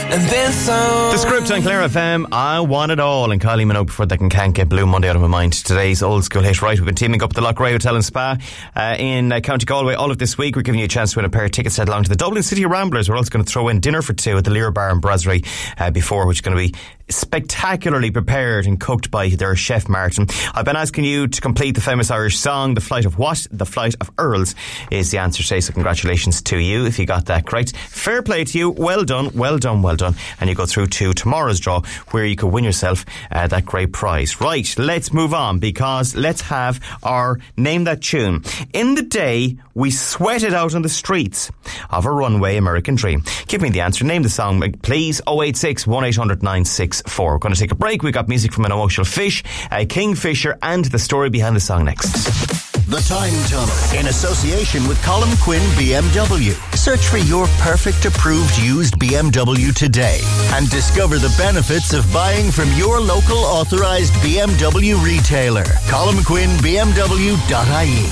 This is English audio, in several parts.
and then some. The script on Clare FM, I Want It All, and Kylie Minogue before that Can't Get Blue Monday out of my mind. Today's old school hit. Right, we've been teaming up with the Lochray Hotel and Spa in County Galway all of this week. We're giving you a chance to win a pair of tickets to head along to the Dublin City Ramblers. We're also going to throw in dinner for two at the Lear Bar and Brasserie before, which is going to be spectacularly prepared and cooked by their chef Martin. I've been asking you to complete the famous Irish song, The Flight of What? The Flight of Earls is the answer today, so congratulations to you if you got that correct. Fair play to you. Well done, well done, well done. And you go through to tomorrow's draw where you could win yourself that great prize. Right, let's move on, because let's have our Name That Tune. In the day we sweated out on the streets of a runway American dream. Give me the answer. Name the song, please. 086 1800 964. We're going to take a break. We got music from An Emotional Fish, Kingfisher, and the story behind the song next. The Time Tunnel, in association with Colin Quinn BMW. Search for your perfect approved used BMW today and discover the benefits of buying from your local authorised BMW retailer. ColinQuinnBMW.ie.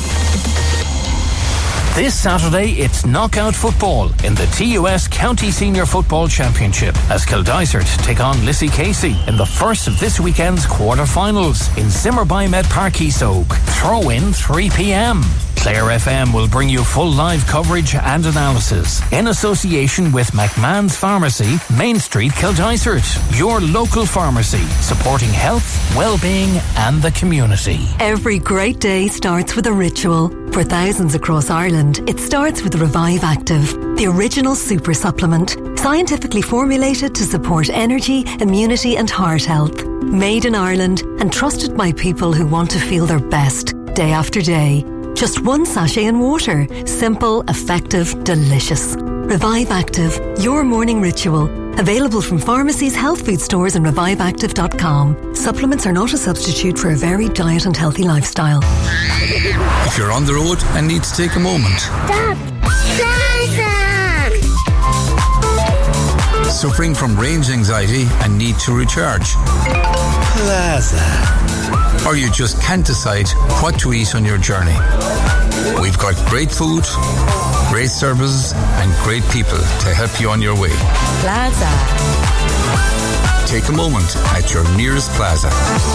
This Saturday, it's knockout football in the TUS County Senior Football Championship as Kildysart take on Lissy Casey in the first of this weekend's quarter-finals in Zimmerby Med Park Easogue. Throw in 3 p.m. Clare FM will bring you full live coverage and analysis in association with McMahon's Pharmacy, Main Street, Kildysart. Your local pharmacy, supporting health, well-being and the community. Every great day starts with a ritual. For thousands across Ireland, it starts with Revive Active, the original super supplement, scientifically formulated to support energy, immunity and heart health. Made in Ireland and trusted by people who want to feel their best day after day. Just one sachet in water. Simple, effective, delicious. Revive Active, your morning ritual. Available from pharmacies, health food stores and reviveactive.com. Supplements are not a substitute for a varied diet and healthy lifestyle. If you're on the road and need to take a moment. Stop! Plaza! Suffering from range anxiety and need to recharge. Plaza. Or you just can't decide what to eat on your journey. We've got great food, great services and great people to help you on your way. Plaza. Take a moment at your nearest Plaza.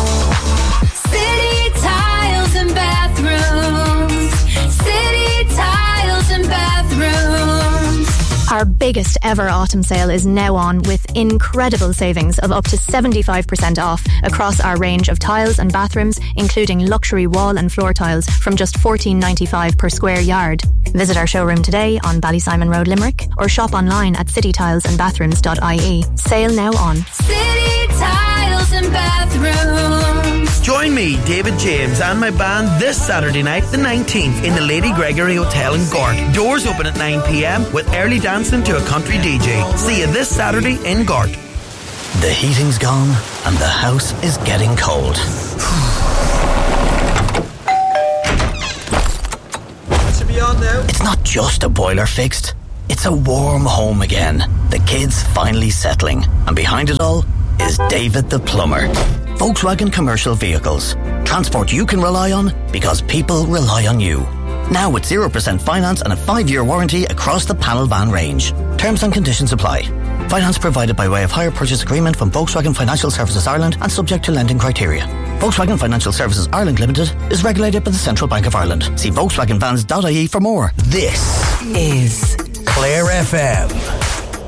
City Tiles and Bathrooms. City Tiles and Bathrooms. Our biggest ever autumn sale is now on with incredible savings of up to 75% off across our range of tiles and bathrooms, including luxury wall and floor tiles from just $14.95 per square yard. Visit our showroom today on Ballysimon Road, Limerick, or shop online at citytilesandbathrooms.ie. Sale now on. City Tiles and Bathrooms. Join me, David James, and my band this Saturday night, the 19th, in the Lady Gregory Hotel in Gort. Doors open at 9 p.m. with early dancing to a country DJ. See you this Saturday in Gort. The heating's gone and the house is getting cold. That should be on now. It's not just a boiler fixed, it's a warm home again. The kids finally settling, and behind it all is David the Plumber. Volkswagen Commercial Vehicles. Transport you can rely on because people rely on you. Now with 0% finance and a 5-year warranty across the panel van range. Terms and conditions apply. Finance provided by way of hire purchase agreement from Volkswagen Financial Services Ireland and subject to lending criteria. Volkswagen Financial Services Ireland Limited is regulated by the Central Bank of Ireland. See VolkswagenVans.ie for more. This is Clare FM.